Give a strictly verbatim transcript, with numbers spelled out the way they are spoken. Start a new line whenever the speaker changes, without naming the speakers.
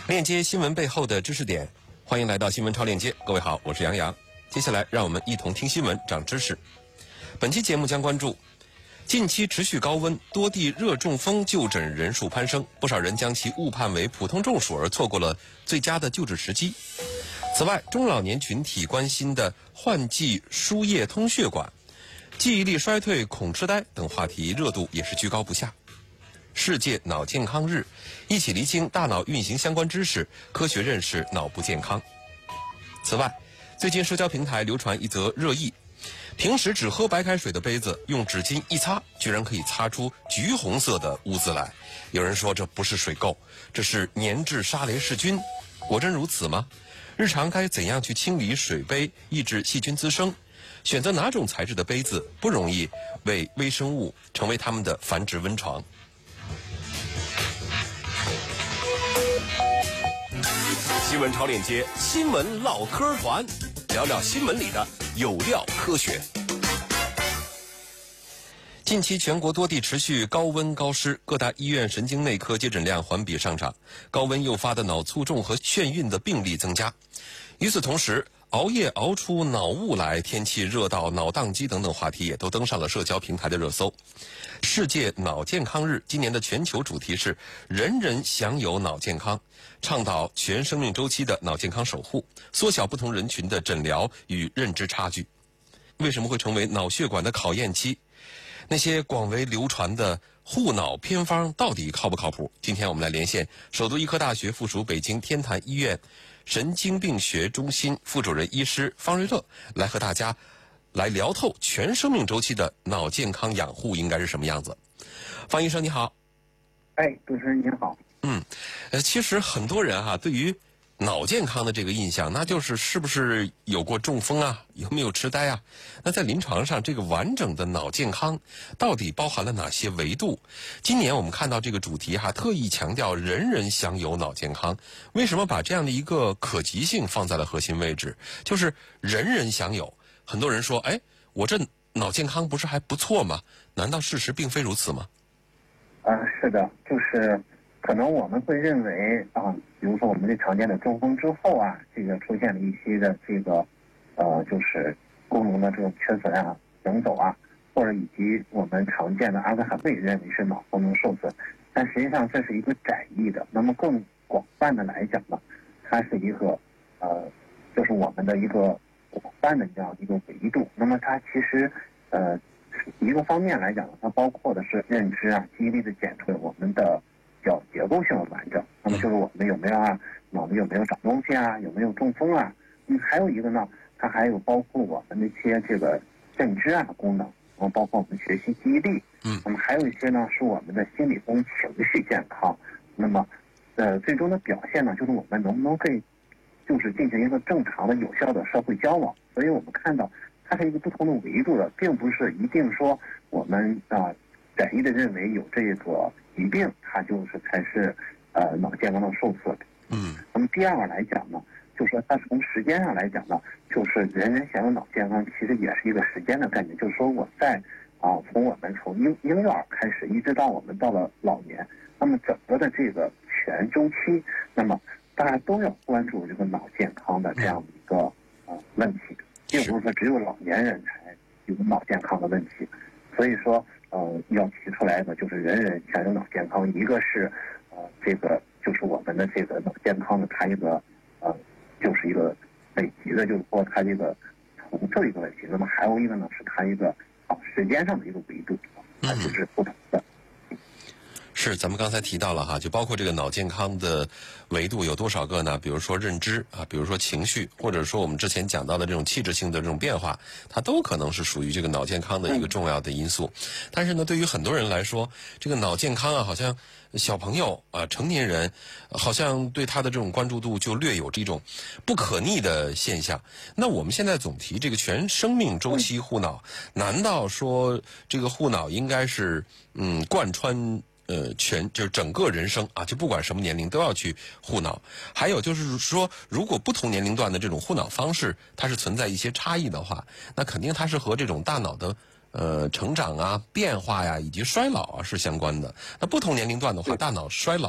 链接新闻背后的知识点，欢迎来到新闻超链接。各位好，我是杨洋。接下来让我们一同听新闻，长知识。本期节目将关注近期持续高温，多地热中风就诊人数攀升，不少人将其误判为普通中暑而错过了最佳的救治时机。此外，中老年群体关心的换季输液通血管、记忆力衰退、恐痴呆等话题热度也是居高不下。世界脑健康日，一起厘清大脑运行相关知识，科学认识脑部健康。此外，最近社交平台流传一则热议，平时只喝白开水的杯子，用纸巾一擦，居然可以擦出橘红色的污渍来。有人说这不是水垢，这是粘质沙雷氏菌。果真如此吗？日常该怎样去清理水杯，抑制细菌滋生？选择哪种材质的杯子不容易为微生物成为它们的繁殖温床？新闻超链接，新闻唠嗑团，聊聊新闻里的有料科学。近期全国多地持续高温高湿，各大医院神经内科接诊量环比上涨，高温诱发的脑卒中和眩晕的病例增加。与此同时，熬夜熬出脑雾来，天气热到脑宕机等等话题也都登上了社交平台的热搜。世界脑健康日今年的全球主题是人人享有脑健康，倡导全生命周期的脑健康守护，缩小不同人群的诊疗与认知差距。为什么会成为脑血管的考验期？那些广为流传的护脑偏方到底靠不靠谱？今天我们来连线首都医科大学附属北京天坛医院神经病学中心副主任医师方瑞乐，来和大家来聊透全生命周期的脑健康养护应该是什么样子。方医生你好。
哎，主持人您好。
嗯，呃，其实很多人哈、啊、对于脑健康的这个印象，那就是是不是有过中风啊，有没有痴呆啊？那在临床上，这个完整的脑健康到底包含了哪些维度？今年我们看到这个主题哈、啊，特意强调人人享有脑健康。为什么把这样的一个可及性放在了核心位置？就是人人享有。很多人说，哎，我这脑健康不是还不错吗？难道事实并非如此吗？
啊、呃，是的，就是可能我们会认为啊，比如说我们最常见的中风之后啊，这个出现了一些的这个呃，就是功能的这种缺损啊、行走啊，或者以及我们常见的阿兹海默认为是脑功能受损，但实际上这是一个窄义的。那么更广泛的来讲呢，它是一个呃，就是我们的一个广泛的这样一个维度。那么它其实呃一个方面来讲呢，它包括的是认知啊、记忆力的减退，我们的叫结构性的完整。那么就是我们有没有啊，脑子有没有长东西啊，有没有中风啊？嗯，还有一个呢，它还有包括我们的一些这个认知啊功能，然后包括我们学习记忆力。嗯，那么还有一些呢是我们的心理跟情绪健康。那么，呃，最终的表现呢，就是我们能不能可以就是进行一个正常的、有效的社会交往。所以我们看到它是一个不同的维度的，并不是一定说我们啊窄义的认为有这个疾病，它就是才是呃脑健康的受损。嗯，那么第二个来讲呢，就是说它从时间上来讲呢，就是人人享有脑健康，其实也是一个时间的概念，就是说我在啊从我们从婴婴幼儿开始，一直到我们到了老年，那么整个的这个全周期，那么大家都要关注这个脑健康的这样的一个呃问题，并不是说只有老年人才有脑健康的问题。所以说，呃，要提出来的就是人人享有脑健康。一个是，呃，这个就是我们的这个脑健康的它一个，呃，就是一个累积的，就是说它这个重复一个问题。那么还有一个呢，是它一个啊时间上的一个维度，它就是不同的。
是，咱们刚才提到了哈，就包括这个脑健康的维度有多少个呢？比如说认知啊，比如说情绪，或者说我们之前讲到的这种气质性的这种变化，它都可能是属于这个脑健康的一个重要的因素。但是呢，对于很多人来说，这个脑健康啊，好像小朋友啊、成年人，好像对他的这种关注度就略有这种不可逆的现象。那我们现在总提这个全生命周期护脑，难道说这个护脑应该是嗯贯穿？呃，全就是整个人生啊，就不管什么年龄都要去护脑。还有就是说，如果不同年龄段的这种护脑方式，它是存在一些差异的话，那肯定它是和这种大脑的呃成长啊、变化呀以及衰老啊是相关的。那不同年龄段的话，大脑衰老